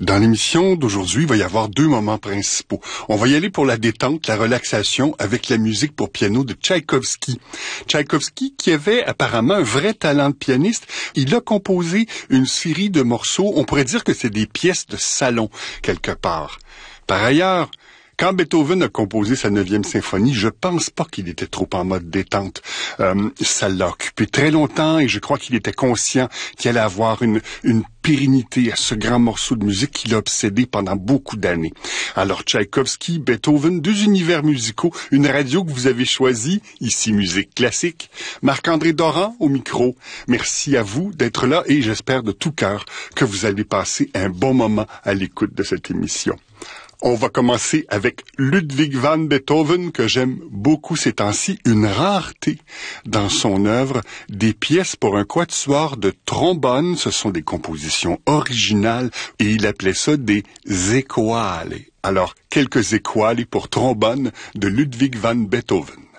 Dans l'émission d'aujourd'hui, il va y avoir deux moments principaux. On va y aller pour la détente, la relaxation avec la musique pour piano de Tchaïkovski. Tchaïkovski, qui avait apparemment un vrai talent de pianiste, il a composé une série de morceaux, on pourrait dire que c'est des pièces de salon, quelque part. Par ailleurs, quand Beethoven a composé sa 9e symphonie, je pense pas qu'il était trop en mode détente. Ça l'a occupé très longtemps et je crois qu'il était conscient qu'il allait avoir une pérennité à ce grand morceau de musique qui l'a obsédé pendant beaucoup d'années. Alors Tchaïkovski, Beethoven, deux univers musicaux, une radio que vous avez choisie, ici Musique Classique. Marc-André Doran au micro. Merci à vous d'être là et j'espère de tout cœur que vous allez passer un bon moment à l'écoute de cette émission. On va commencer avec Ludwig van Beethoven, que j'aime beaucoup ces temps-ci, une rareté dans son œuvre, des pièces pour un quatuor de trombone, ce sont des compositions originales, et il appelait ça des équales. Alors, quelques équales pour trombone de Ludwig van Beethoven.